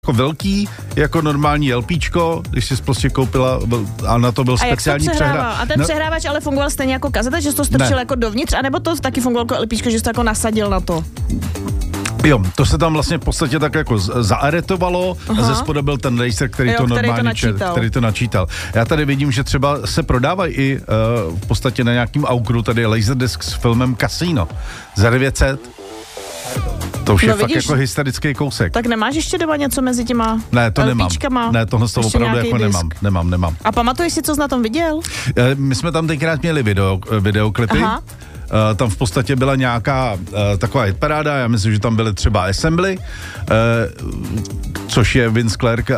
jako velký, jako normální LPčko, když jsi prostě koupila a na to byl speciální přehrávač. A ten přehrávač ale fungoval stejně jako kazeta, že jsi to strčil jako dovnitř, anebo to taky fungovalo jako LPčko, že jsi to jako nasadil na to? Jo, to se tam vlastně v podstatě tak jako zaaretovalo a ze spoda byl ten laser, který to načítal. Já tady vidím, že třeba se prodávají i v podstatě na nějakým aukru tady Laserdisc s filmem Casino za 900. To už je fakt jako hysterický kousek. Tak nemáš ještě doma něco mezi těma Ne, to LPčkama? nemám. Ne, tohle z toho opravdu jako nemám. A pamatuješ si, co jsi na tom viděl? My jsme tam tenkrát měli videoklipy. Aha. Tam v podstatě byla nějaká taková hitparáda, já myslím, že tam byly třeba Assembly, což je Vince Clarke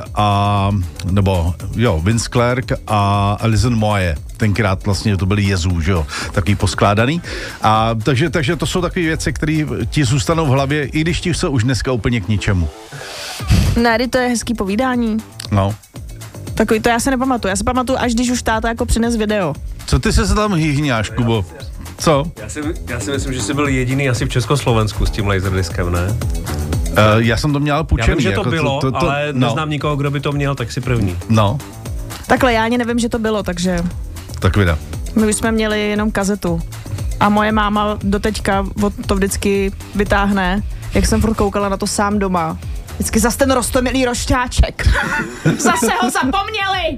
Vince Clarke a Alison Moye. Tenkrát vlastně to byly Jezů, že jo, takový poskládaný. A takže to jsou takové věci, které ti zůstanou v hlavě, i když ti jsou už dneska úplně k ničemu. Ne, to je hezký povídání. No. Takový to já se nepamatuju. Já se pamatuju, až když už táta jako přines video. Co ty se tam hýhňáš, Kubo? Co? Já si myslím, že jsi byl jediný asi v Československu s tím laserdiskem, ne? Já jsem to měl půjčený. Já vím, že to bylo, ale neznám nikoho, kdo by to měl, tak si první. No. Takhle, já ani nevím, že to bylo, takže... Tak vida. My už jsme měli jenom kazetu. A moje máma doteďka to vždycky vytáhne, jak jsem furt koukala na to Sám doma. Vždycky zas ten roztomilý rošťáček. Zase ho zapomněli!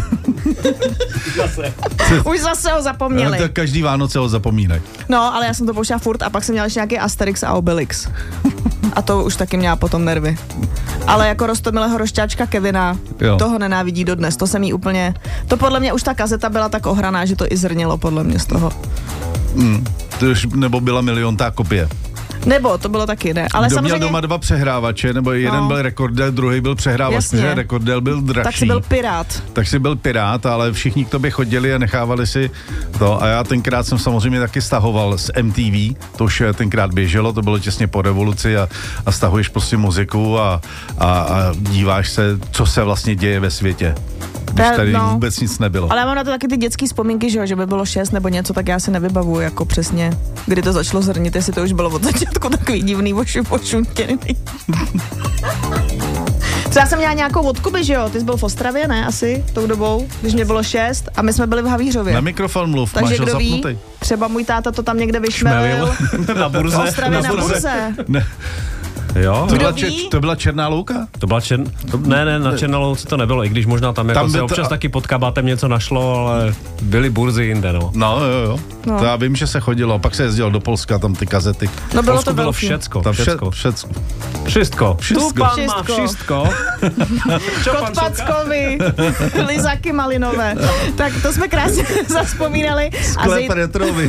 Už zase ho zapomněli. Tak každý Vánoce ho zapomínají. No, ale já jsem to pouštěla furt a pak jsem měla ještě nějaký Asterix a Obelix. A to už taky měla potom nervy. Ale jako roztomilého rošťáčka Kevina, toho nenávidí dodnes. To jsem jí úplně... To podle mě už ta kazeta byla tak ohraná, že to i zrnilo podle mě z toho. To už, nebo byla miliontá kopie. Nebo, to bylo taky, ne. Ale kdo samozřejmě... měl doma 2 přehrávače, nebo jeden byl rekordel, druhý byl přehrávač, protože rekordel byl dražší. Tak si byl pirát, ale všichni k tobě chodili a nechávali si to. A já tenkrát jsem samozřejmě taky stahoval z MTV, to už tenkrát běželo, to bylo těsně po revoluci a stahuješ muziku a díváš se, co se vlastně děje ve světě. Když tady vůbec nic nebylo. Ale já mám na to taky ty dětský vzpomínky, že by bylo 6 nebo něco, tak já si nevybavuju jako přesně, kdy to začalo zrnit, jestli to už bylo od začátku takový divný pošuntěný. Já jsem měla nějakou od Kuby, že jo? Ty jsi byl v Ostravě, ne? Asi tou dobou, když mě bylo 6 a my jsme byli v Havířově. Na mikrofon mluv, takže máš ho kdo zapnutý. Ví, třeba můj táta to tam někde vyšmelil. Na burze. V Ostravě na burze. Ne. Jo, to byla Černá louka? To byla Ne, na Černé louce to nebylo, i když možná tam jako se občas taky pod kabátem něco našlo, ale byly burzy jinde, no. No. To já vím, že se chodilo, pak se jezdilo do Polska, tam ty kazety. No bylo to bylo všecko. Všechno. Tu pan má všechno. Kotpackovi, lizaky malinové. Tak to jsme krásně zavzpomínali. Sklep retrovi.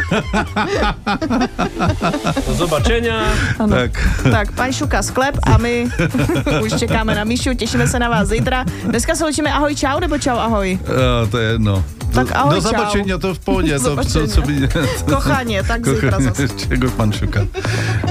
Do zobačenia. Tak, pan Šuka sklep a my už čekáme na Míšu, těšíme se na vás zítra. Dneska se loučíme ahoj, čau, nebo čau, ahoj? To je jedno. Tak ahoj, do zabačenia, to v pohodě. Kochaně, tak zítra zase. Pan Šuka.